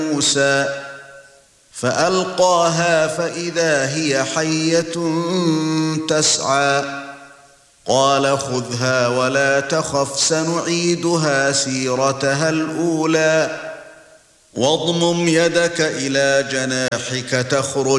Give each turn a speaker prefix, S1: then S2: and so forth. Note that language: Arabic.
S1: موسى فألقاها فإذا هي حية تسعى قال خذها ولا تخف سنعيدها سيرتها الأولى واضمم يدك إلى جناحك تخرج